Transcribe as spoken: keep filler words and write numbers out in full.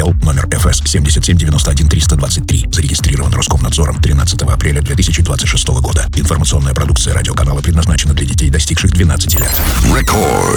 Л, номер эф эс семь семь девять один три два три, зарегистрирован Роскомнадзором тринадцатого апреля две тысячи двадцать шестого года. Информационная продукция радиоканала предназначена для детей, достигших двенадцати лет. Рекорд.